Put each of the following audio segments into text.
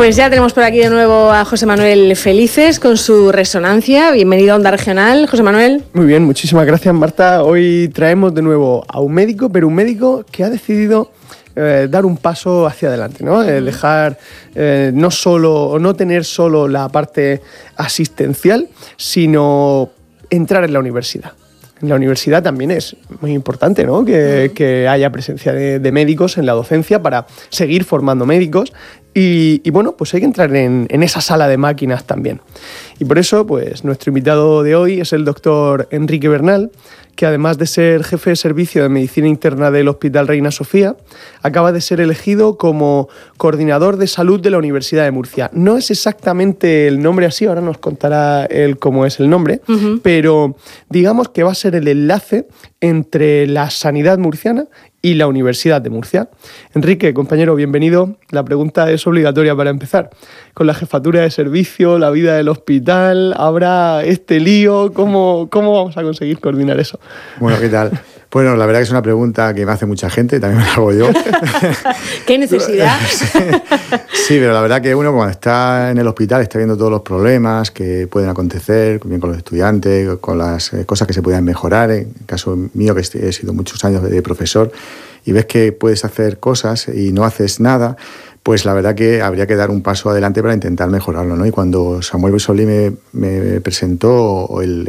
Pues ya tenemos por aquí de nuevo a José Manuel Felices con su resonancia. Bienvenido a Onda Regional, José Manuel. Muy bien, muchísimas gracias, Marta. Hoy traemos de nuevo a un médico, pero un médico que ha decidido dar un paso hacia adelante, ¿no? Dejar no tener solo la parte asistencial, sino entrar en la universidad. En la universidad también es muy importante, ¿no? que haya presencia de médicos en la docencia para seguir formando médicos y bueno, pues hay que entrar en esa sala de máquinas también. Y por eso, pues nuestro invitado de hoy es el doctor Enrique Bernal, que además de ser jefe de servicio de medicina interna del Hospital Reina Sofía, acaba de ser elegido como coordinador de salud de la Universidad de Murcia. No es exactamente el nombre así, ahora nos contará él cómo es el nombre, pero digamos que va a ser el enlace entre la sanidad murciana y la Universidad de Murcia. Enrique, compañero, bienvenido. La pregunta es obligatoria para empezar. Con la jefatura de servicio, la vida del hospital, ¿habrá este lío? ¿Cómo vamos a conseguir coordinar eso? Bueno, ¿qué tal? Bueno, la verdad que es una pregunta que me hace mucha gente, también me la hago yo. ¿Qué necesidad? Sí, pero la verdad que uno cuando está en el hospital está viendo todos los problemas que pueden acontecer, bien con los estudiantes, con las cosas que se pueden mejorar. En el caso mío, que he sido muchos años de profesor, y ves que puedes hacer cosas y no haces nada, pues la verdad que habría que dar un paso adelante para intentar mejorarlo, ¿no? Y cuando Samuel Bussolí me presentó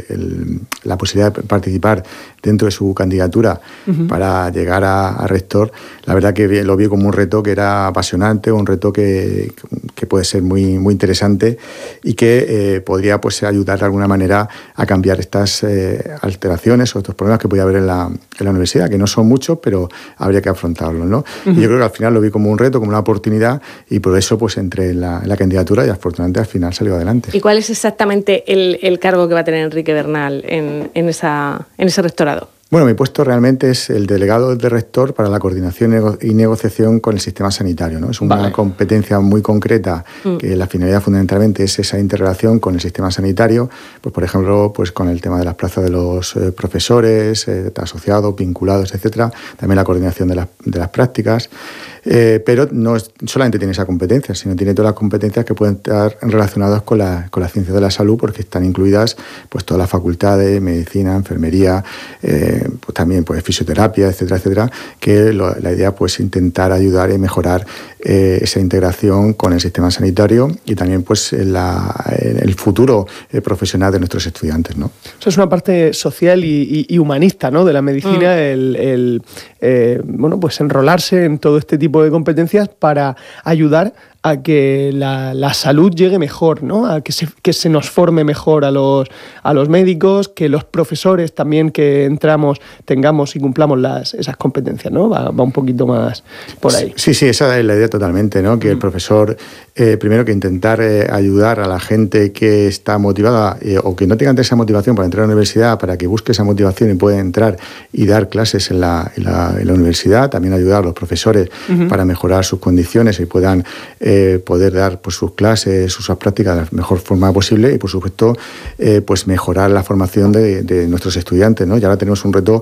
la posibilidad de participar dentro de su candidatura para llegar a rector, la verdad que lo vi como un reto que era apasionante, un reto que puede ser muy, muy interesante y que podría pues, ayudar de alguna manera a cambiar estas alteraciones o estos problemas que podía haber en la universidad, que no son muchos, pero habría que afrontarlos, ¿no? Y yo creo que al final lo vi como un reto, como una oportunidad, y por eso pues entré en la candidatura y afortunadamente al final salió adelante. ¿Y cuál es exactamente el cargo que va a tener Enrique Bernal en ese rectorado? Bueno, mi puesto realmente es el delegado de rector para la coordinación y negociación con el sistema sanitario, ¿no? Es una competencia muy concreta que la finalidad fundamentalmente es esa interrelación con el sistema sanitario, pues por ejemplo, pues con el tema de las plazas de los profesores, asociados, vinculados, etcétera, también la coordinación de las prácticas, pero no solamente tiene esa competencia, sino tiene todas las competencias que pueden estar relacionadas con la ciencia de la salud, porque están incluidas pues todas las facultades, medicina, enfermería, pues también pues fisioterapia, etcétera, etcétera, que la idea pues intentar ayudar y mejorar esa integración con el sistema sanitario y también pues el futuro profesional de nuestros estudiantes, ¿no? Eso es una parte social y humanista, ¿no? De la medicina, bueno, pues enrolarse en todo este tipo de competencias para ayudar a que la salud llegue mejor, ¿no? A que se nos forme mejor a los médicos, que los profesores también que entramos tengamos y cumplamos esas competencias, ¿no? Va un poquito más por ahí. Sí, esa es la idea totalmente, ¿no? Que el profesor, primero que intentar ayudar a la gente que está motivada o que no tenga esa motivación para entrar a la universidad, para que busque esa motivación y pueda entrar y dar clases en la universidad, también ayudar a los profesores para mejorar sus condiciones y puedan poder dar pues, sus clases, sus prácticas de la mejor forma posible y, por supuesto, pues mejorar la formación de nuestros estudiantes, ¿no? Y ahora tenemos un reto